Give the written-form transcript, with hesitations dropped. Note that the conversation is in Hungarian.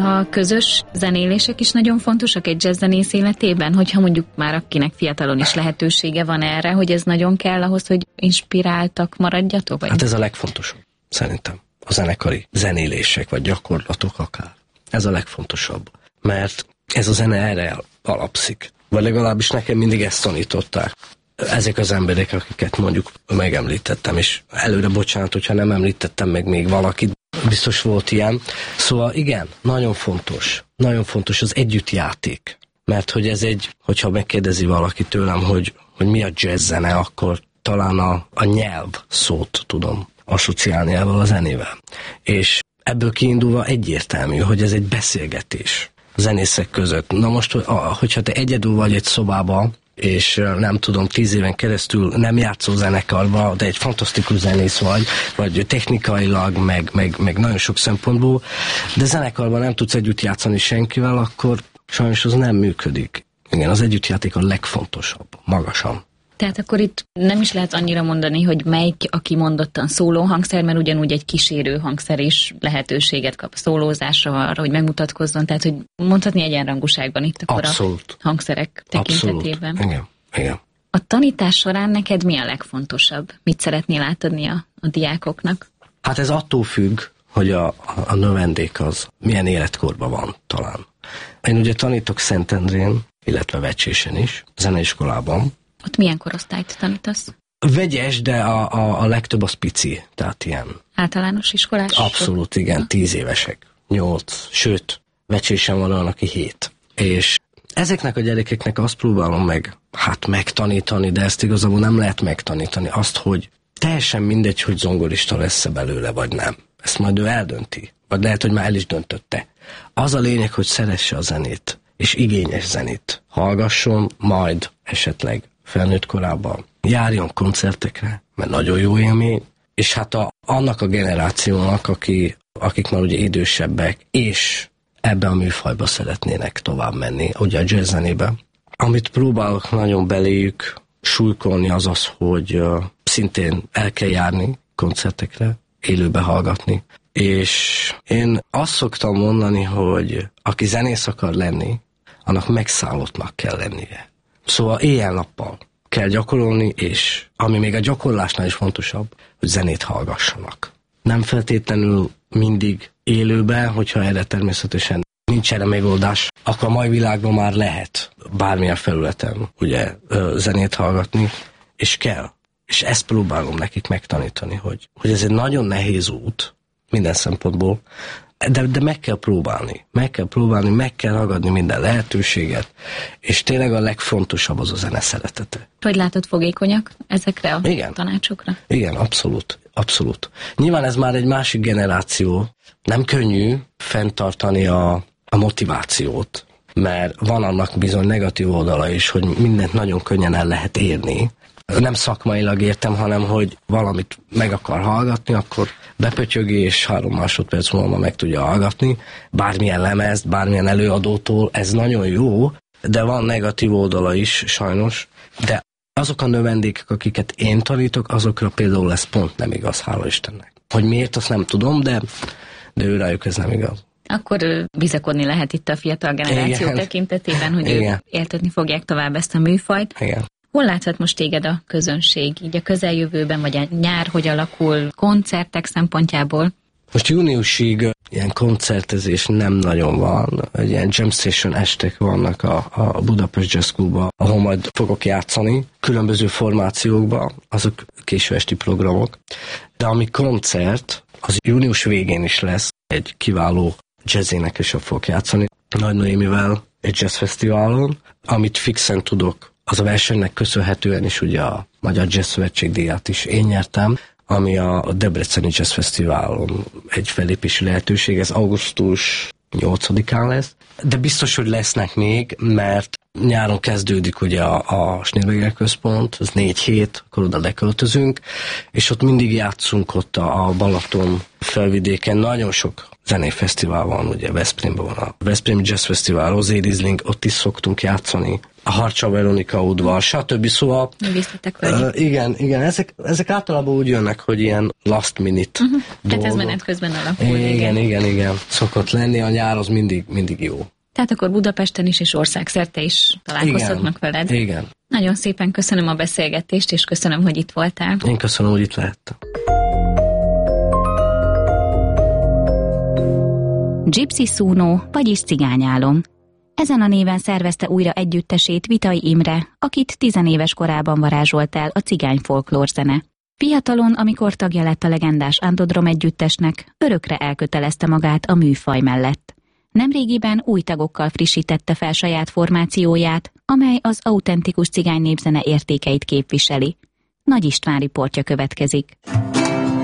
A közös zenélések is nagyon fontosak egy jazzzenész életében, hogyha mondjuk már akinek fiatalon is lehetősége van erre, hogy ez nagyon kell ahhoz, hogy inspiráltak maradjatok? Vagy? Hát ez a legfontosabb, szerintem. A zenekari zenélések, vagy gyakorlatok akár. Ez a legfontosabb. Mert ez a zene erre alapszik. Vagy legalábbis nekem mindig ezt tanították. Ezek az emberek, akiket mondjuk megemlítettem, és előre bocsánat, hogyha nem említettem meg még valakit, biztos volt ilyen. Szóval igen, nagyon fontos az együttjáték. Mert hogy ez hogyha megkérdezi valaki tőlem, hogy mi a jazz zene, akkor talán a nyelv szót tudom asszociálni ezzel a zenével. És ebből kiindulva egyértelmű, hogy ez egy beszélgetés a zenészek között. Na most, hogyha te egyedül vagy egy szobában, és nem tudom, 10 éven keresztül nem játszol zenekarba, de egy fantasztikus zenész vagy technikailag, meg nagyon sok szempontból, de zenekarban nem tudsz együtt játszani senkivel, akkor sajnos az nem működik. Igen, az együttjáték a legfontosabb, magasan. Tehát akkor itt nem is lehet annyira mondani, hogy melyik, aki mondottan szólóhangszer, mert ugyanúgy egy kísérő hangszer is lehetőséget kap a szólózásra, arra, hogy megmutatkozzon, tehát hogy mondhatni egyenrangúságban itt akkor abszolút. A hangszerek tekintetében. Abszolút. Igen. A tanítás során neked mi a legfontosabb? Mit szeretnél átadni a diákoknak? Hát ez attól függ, hogy a növendék az milyen életkorban van talán. Én ugye tanítok Szentendrén, illetve Vecsésen is, zeneiskolában. Ott milyen korosztályt tanítasz? Vegyes, de a legtöbb az pici, tehát ilyen. Általános iskolás? Abszolút, igen, 10 évesek, 8, sőt, Vecsésen van olyan, aki 7. És ezeknek a gyerekeknek azt próbálom megtanítani, de ezt igazából nem lehet megtanítani, azt, hogy teljesen mindegy, hogy zongorista lesz-e belőle, vagy nem. Ezt majd ő eldönti, vagy lehet, hogy már el is döntötte. Az a lényeg, hogy szeresse a zenét, és igényes zenét hallgasson, majd esetleg felnőtt korában járjon koncertekre, mert nagyon jó élmény, és hát annak a generációnak, akik már ugye idősebbek, és ebbe a műfajba szeretnének tovább menni, ugye a jazz zenébe. Amit próbálok nagyon beléjük súlykolni az, hogy szintén el kell járni koncertekre, élőbe hallgatni, és én azt szoktam mondani, hogy aki zenész akar lenni, annak megszállottnak kell lennie. Szóval éjjel-nappal kell gyakorolni, és ami még a gyakorlásnál is fontosabb, hogy zenét hallgassanak. Nem feltétlenül mindig élőben, hogyha erre természetesen nincs erre megoldás, akkor a mai világban már lehet bármilyen felületen ugye zenét hallgatni, és kell. És ezt próbálom nekik megtanítani, hogy ez egy nagyon nehéz út minden szempontból, de meg kell próbálni, meg kell ragadni minden lehetőséget, és tényleg a legfontosabb az a zene szeretete. Hogy látod, fogékonyak ezekre a tanácsokra? Igen, abszolút. Nyilván ez már egy másik generáció, nem könnyű fenntartani a motivációt, mert van annak bizony negatív oldala is, hogy mindent nagyon könnyen el lehet érni. Nem szakmailag értem, hanem hogy valamit meg akar hallgatni, akkor bepötyögi, és 3 másodperc múlva meg tudja hallgatni. Bármilyen lemezt, bármilyen előadótól, ez nagyon jó, de van negatív oldala is sajnos. De azok a növendékek, akiket én tanítok, azokra például ez pont nem igaz, hála Istennek. Hogy miért, azt nem tudom, de őrájuk ez nem igaz. Akkor bizakodni lehet itt a fiatal generáció tekintetében, hogy ők éltetni fogják tovább ezt a műfajt. Igen. Hol láthat most téged a közönség? Így a közeljövőben, vagy a nyár hogy alakul koncertek szempontjából? Most júniusig ilyen koncertezés nem nagyon van. Egy ilyen jam station estek vannak a Budapest Jazz Clubban, ahol majd fogok játszani, különböző formációkban, azok késő esti programok. De ami koncert, az június végén is lesz, egy kiváló jazzénekesre fog játszani, Nagy Noémivel egy jazzfesztiválon, amit fixen tudok. Az a versenynek köszönhetően is ugye a Magyar Jazz Szövetség díját is én nyertem, ami a Debreceni Jazz Fesztiválon egy fellépési lehetőség, ez augusztus 8-án lesz. De biztos, hogy lesznek még, mert nyáron kezdődik ugye a Schneeberger Központ, az 4 hét, akkor oda leköltözünk, és ott mindig játszunk ott a Balaton felvidéken, nagyon sok zenéfesztivál van, ugye Veszprémben van a Veszprém Jazz Fesztivál, Rosé Riesling, ott is szoktunk játszani, a Harcsa Veronika udvar, stb. Szóval... Igen, ezek általában úgy jönnek, hogy ilyen last minute Tehát ez menet közben alakul. Igen. Szokott lenni, a nyár az mindig jó. Tehát akkor Budapesten is és országszerte is találkozhatnak veled. Igen. Nagyon szépen köszönöm a beszélgetést, és köszönöm, hogy itt voltál. Én köszönöm, hogy itt lehettem. Gypsy Suno, vagyis cigányálom. Ezen a néven szervezte újra együttesét Vitai Imre, akit 10 éves korában varázsolt el a cigány folklórzene. Fiatalon, amikor tagja lett a legendás Antodrom együttesnek, örökre elkötelezte magát a műfaj mellett. Nemrégiben új tagokkal frissítette fel saját formációját, amely az autentikus cigány népzene értékeit képviseli. Nagy István riportja következik.